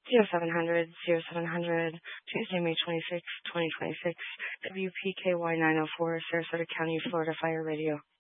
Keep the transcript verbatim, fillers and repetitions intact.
zero seven hundred, zero seven hundred, Tuesday, May twenty-sixth, twenty twenty-six, W P K Y nine oh four, Sarasota County, Florida Fire Radio.